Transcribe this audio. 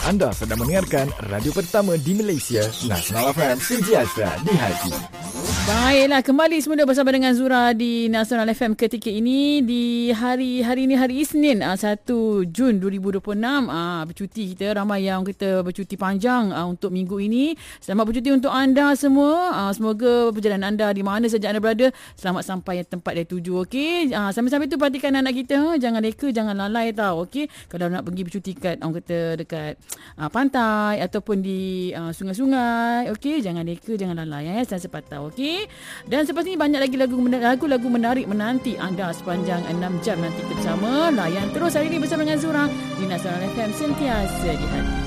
Anda sedang mendengarkan radio pertama di Malaysia, Nasional FM, sentiasa di hati. Baiklah, kembali semula bersama dengan Zura di Nasional FM ketika ini di hari ini hari Isnin 1 Jun 2026. Bercuti kita, ramai yang kita bercuti panjang untuk minggu ini. Selamat bercuti untuk anda semua. Semoga perjalanan anda di mana saja anda berada selamat sampai tempat yang tuju. Okey, sambil-sambil tu perhatikan anak kita, jangan leka, jangan lalai tau. Okey, kalau nak pergi bercuti kat orang kata dekat pantai ataupun di sungai-sungai, okey, jangan leka, jangan lalai sentiasa patau. Okey. Dan selepas ini banyak lagi lagu-lagu menarik menanti anda sepanjang 6 jam nanti kita bersama. Layan terus hari ini bersama dengan Zura di Nasional FM, sentiasa di hati.